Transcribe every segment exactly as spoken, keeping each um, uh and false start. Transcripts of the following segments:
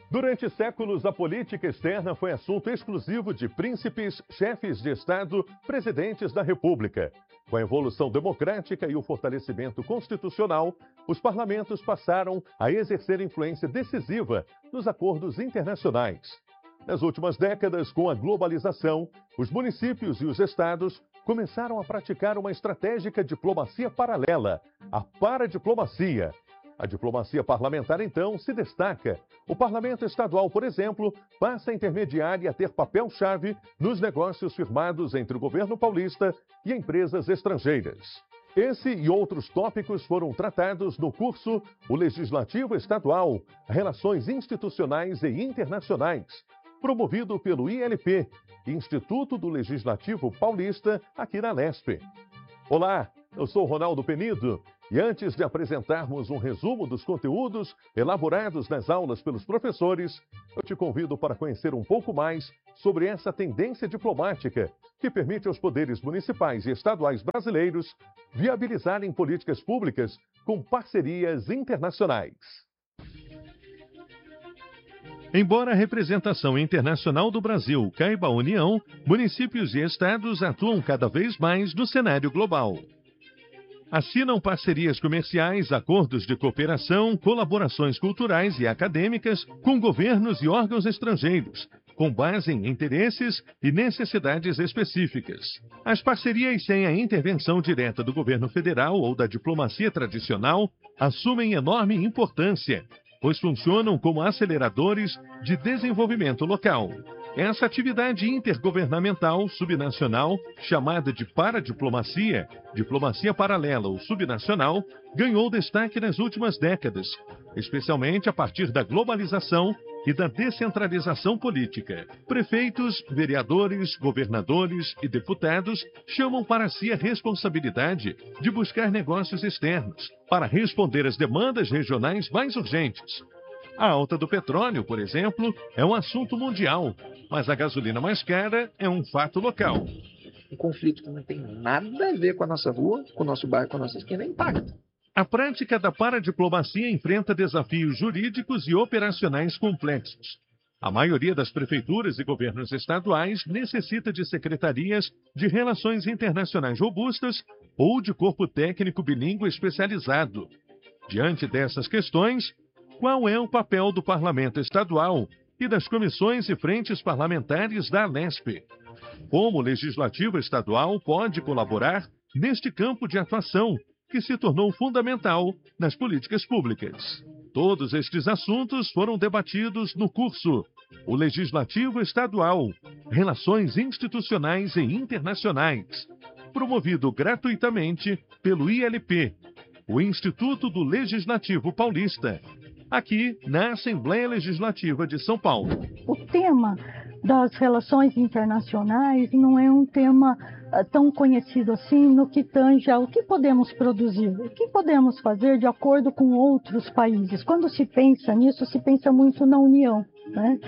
Durante séculos, a política externa foi assunto exclusivo de príncipes, chefes de Estado, presidentes da República. Com a evolução democrática e o fortalecimento constitucional, os parlamentos passaram a exercer influência decisiva nos acordos internacionais. Nas últimas décadas, com a globalização, os municípios e os estados começaram a praticar uma estratégica diplomacia paralela, a paradiplomacia. A diplomacia parlamentar, então, se destaca. O parlamento estadual, por exemplo, passa a intermediar e a ter papel-chave nos negócios firmados entre o governo paulista e empresas estrangeiras. Esse e outros tópicos foram tratados no curso O Legislativo Estadual, Relações Institucionais e Internacionais, promovido pelo I L P, Instituto do Legislativo Paulista, aqui na Lesp. Olá, eu sou Ronaldo Penido. E antes de apresentarmos um resumo dos conteúdos elaborados nas aulas pelos professores, eu te convido para conhecer um pouco mais sobre essa tendência diplomática que permite aos poderes municipais e estaduais brasileiros viabilizarem políticas públicas com parcerias internacionais. Embora a representação internacional do Brasil caiba à União, municípios e estados atuam cada vez mais no cenário global. Assinam parcerias comerciais, acordos de cooperação, colaborações culturais e acadêmicas com governos e órgãos estrangeiros, com base em interesses e necessidades específicas. As parcerias sem a intervenção direta do governo federal ou da diplomacia tradicional assumem enorme importância, pois funcionam como aceleradores de desenvolvimento local. Essa atividade intergovernamental subnacional, chamada de paradiplomacia, diplomacia paralela ou subnacional, ganhou destaque nas últimas décadas, especialmente a partir da globalização e da descentralização política. Prefeitos, vereadores, governadores e deputados chamam para si a responsabilidade de buscar negócios externos para responder às demandas regionais mais urgentes. A alta do petróleo, por exemplo, é um assunto mundial, mas a gasolina mais cara é um fato local. Um conflito que não tem nada a ver com a nossa rua, com o nosso bairro, com a nossa esquina, impacta. A prática da paradiplomacia enfrenta desafios jurídicos e operacionais complexos. A maioria das prefeituras e governos estaduais necessita de secretarias de relações internacionais robustas ou de corpo técnico bilíngue especializado. Diante dessas questões, qual é o papel do Parlamento Estadual e das comissões e frentes parlamentares da Lesp? Como o Legislativo Estadual pode colaborar neste campo de atuação que se tornou fundamental nas políticas públicas? Todos estes assuntos foram debatidos no curso O Legislativo Estadual, Relações Institucionais e Internacionais, promovido gratuitamente pelo I L P, o Instituto do Legislativo Paulista, aqui na Assembleia Legislativa de São Paulo. O tema das relações internacionais não é um tema uh, tão conhecido assim no que tange ao que podemos produzir, o que podemos fazer de acordo com outros países. Quando se pensa nisso, se pensa muito na União, né?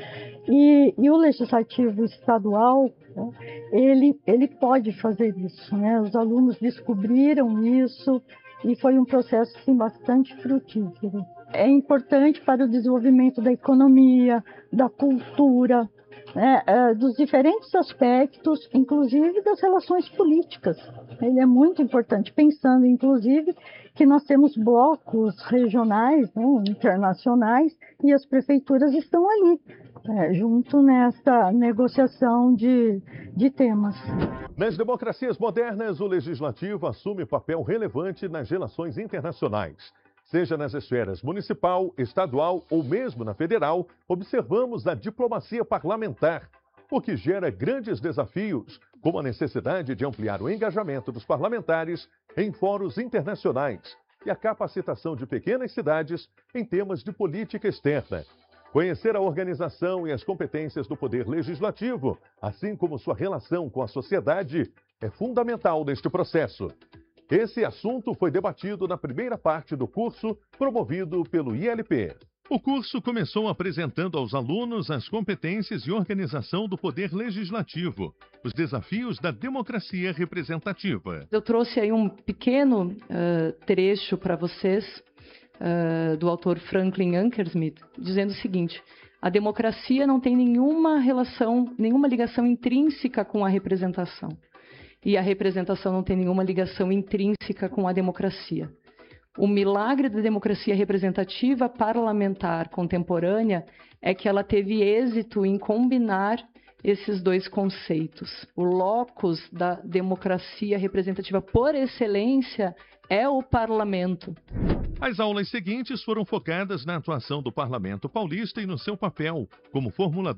E, e o Legislativo Estadual, né, ele, ele pode fazer isso, né? Os alunos descobriram isso e foi um processo sim, bastante frutífero. É importante para o desenvolvimento da economia, da cultura, né, é, dos diferentes aspectos, inclusive das relações políticas. Ele é muito importante, pensando, inclusive, que nós temos blocos regionais, né, internacionais, e as prefeituras estão ali, é, junto nessa negociação de, de temas. Nas democracias modernas, o legislativo assume papel relevante nas relações internacionais. Seja nas esferas municipal, estadual ou mesmo na federal, observamos a diplomacia parlamentar, o que gera grandes desafios, como a necessidade de ampliar o engajamento dos parlamentares em fóruns internacionais e a capacitação de pequenas cidades em temas de política externa. Conhecer a organização e as competências do Poder Legislativo, assim como sua relação com a sociedade, é fundamental neste processo. Esse assunto foi debatido na primeira parte do curso promovido pelo I L P. O curso começou apresentando aos alunos as competências e organização do Poder Legislativo, os desafios da democracia representativa. Eu trouxe aí um pequeno uh, trecho para vocês uh, do autor Franklin Ankersmith, dizendo o seguinte: A democracia não tem nenhuma relação, nenhuma ligação intrínseca com a representação. E a representação não tem nenhuma ligação intrínseca com a democracia. O milagre da democracia representativa parlamentar contemporânea é que ela teve êxito em combinar esses dois conceitos. O locus da democracia representativa por excelência é o parlamento. As aulas seguintes foram focadas na atuação do Parlamento Paulista e no seu papel como formulador